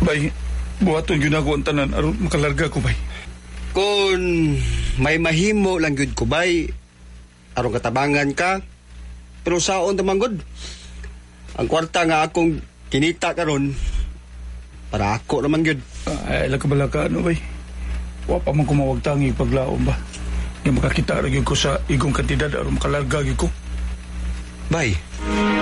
Bay, buhaton yun ako ang tanan aron makalarga ko, bay. Kung may mahimo lang yun ko, bay, aron katabangan ka, pero saon naman gud. Ang kwarta nga akong kinita karon para ako naman yun. Ay, lakabala ka, ano, bay? Wa pa man kumawag tangi paglaom ba? Yung makakita rin ko sa igong kantidad aron makalarga ko. Bay,